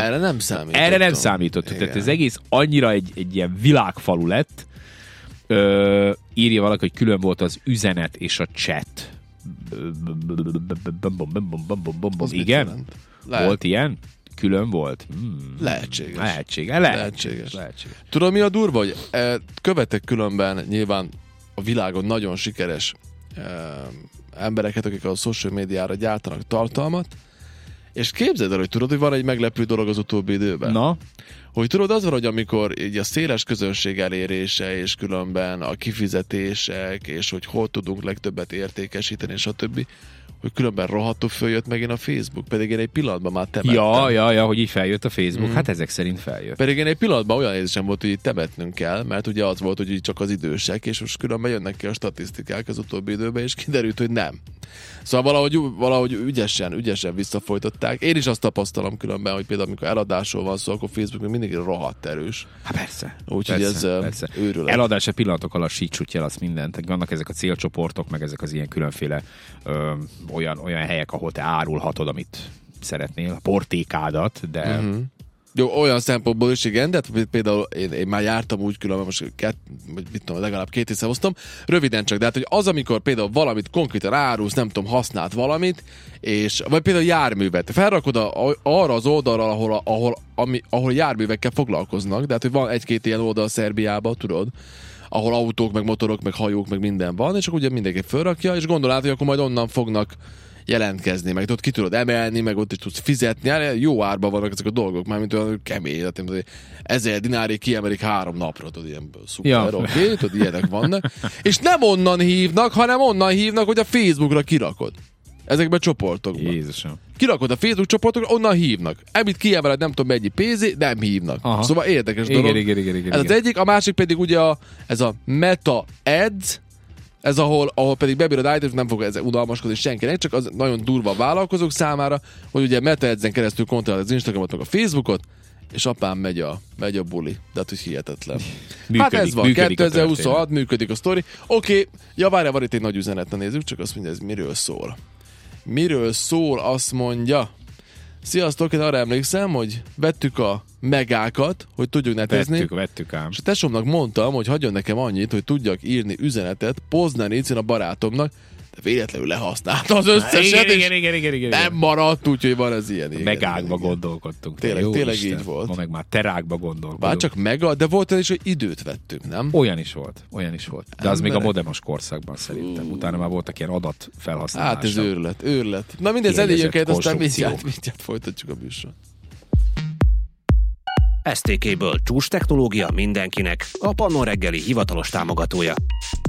Erre nem számítottam. Erre nem számítottunk. Tehát ez egész annyira egy ilyen világfalu lett. Írja valaki, hogy külön volt az üzenet és a chat. Igen? Volt ilyen? Külön volt? Lehetséges. Tudod, mi a durva, hogy követek különben nyilván a világon nagyon sikeres embereket, akik a social médiára gyártanak tartalmat, és képzeld el, hogy tudod, hogy van egy meglepő dolog az utóbbi időben. Na? Hogy tudod, az van, hogy amikor így a széles közönség elérése, és különben a kifizetések, és hogy hol tudunk legtöbbet értékesíteni, és a többi, hogy különben rohadtul följött megint a Facebook, pedig én egy pillanatban már temettem. Ja, hogy így feljött a Facebook. Hát ezek szerint feljött. Pedig én egy pillanatban olyan érzésem volt, hogy így temetnünk kell, mert ugye az volt, hogy így csak az idősek, és most különben jönnek ki a statisztikák az utóbbi időben, és kiderült, hogy nem. Szóval valahogy ügyesen visszafolytották. Én is azt tapasztalom különben, hogy például amikor eladásról van szó, akkor Facebook még mindig rohadt erős. Hát persze. Úgyhogy ez őrület. Eladás pillanatok alatt sítsut jelasz mindent. Vannak ezek a célcsoportok, meg ezek az ilyen különféle olyan helyek, ahol te árulhatod, amit szeretnél, a portékádat, de... Jó, olyan szempontból is igen, de például én már jártam úgy különben, most legalább 2 éve hoztam, röviden csak, de hát, hogy az, amikor például valamit konkrétan árulsz, nem tudom, használt valamit, vagy például járművet, felrakod arra az oldalra, ahol járművekkel foglalkoznak, de hát, hogy van 1-2 ilyen oldal Szerbiában, tudod, ahol autók, meg motorok, meg hajók, meg minden van, és akkor ugye mindenki felrakja, és gondolod, hogy akkor majd onnan fognak jelentkezni, meg ott ki tudod emelni, meg ott is tudsz fizetni, jó árban vannak ezek a dolgok, mármint olyan kemény, 1000 dinárig kiemelik 3 napra, tudod, ilyenből szuper, oké, tudod, ilyenek vannak, és nem onnan hívnak, hanem onnan hívnak, hogy a Facebookra kirakod. Ezekben a csoportokban. Jézusom. Kirakod a Facebook csoportokra, onnan hívnak. Amit kiemeled, nem tudom mennyi pénzé, nem hívnak. Aha. Szóval érdekes dolog. Igen. Ez az egyik, a másik pedig ugye ez a Meta Ads, ez ahol pedig bebírod állítani, nem fog ezzel udalmaskodni senkinek, csak az nagyon durva a vállalkozók számára, hogy ugye Meta Ads-en keresztül kontrollálod az Instagramot, meg a Facebookot, és apám megy a buli. De hát, hogy hihetetlen. Hát ez van, 2026 működik a sztori. Oké, várjál, van itt egy nagy üzenet, nézzük, csak azt mondja, ez miről szól. Miről szól, azt mondja. Sziasztok, én arra emlékszem, hogy vettük a megákat, hogy tudjuk netezni. Vettük ám. És a tesómnak mondtam, hogy hagyjon nekem annyit, hogy tudjak írni üzenetet Poznanicin a barátomnak, de véletlenül lehasználta az összeset, igen. nem maradt, úgyhogy van az ilyen. Megákba gondolkodtunk. Tényleg így volt. Ma meg már terákba gondolkodunk. Bár csak mega, de volt olyan is, hogy időt vettünk, nem? Olyan is volt. De az még a modemos korszakban szerintem. Utána már voltak ilyen adatfelhasználások. Hát ez őrület. Na mindez elég őket, aztán mindjárt folytatjuk a műsort. STK-ből csúcs technológia mindenkinek, a Pannon reggeli hivatalos támogatója.